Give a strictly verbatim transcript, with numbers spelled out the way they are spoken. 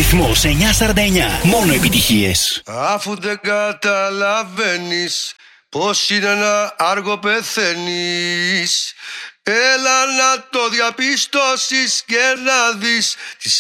Ρυθμός εννιακόσια σαράντα εννιά. Μόνο επιτυχίες. Αφού δεν καταλαβαίνεις πως είναι να άργο πεθαίνεις, έλα να το διαπιστώσεις και να δεις τις